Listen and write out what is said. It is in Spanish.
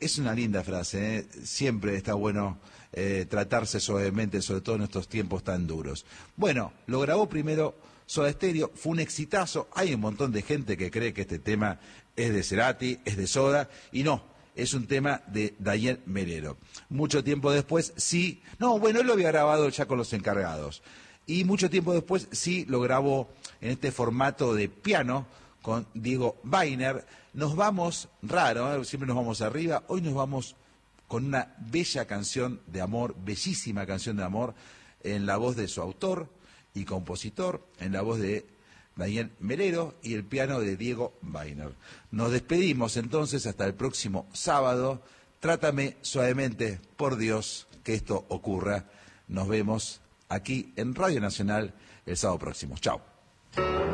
Es una linda frase, ¿eh? Siempre está bueno tratarse suavemente, sobre todo en estos tiempos tan duros. Bueno, lo grabó primero Soda Stereo, fue un exitazo. Hay un montón de gente que cree que este tema es de Cerati, es de Soda, y no, es un tema de Daniel Melero. Mucho tiempo después, sí, no, bueno, él lo había grabado ya con Los Encargados, y mucho tiempo después sí lo grabó en este formato de piano con Diego Weiner. Nos vamos raro, siempre nos vamos arriba, hoy nos vamos con una bella canción de amor, bellísima canción de amor, en la voz de su autor y compositor, en la voz de Daniel Melero y el piano de Diego Weiner. Nos despedimos entonces hasta el próximo sábado. Trátame suavemente, por Dios, que esto ocurra. Nos vemos aquí en Radio Nacional el sábado próximo. Chao.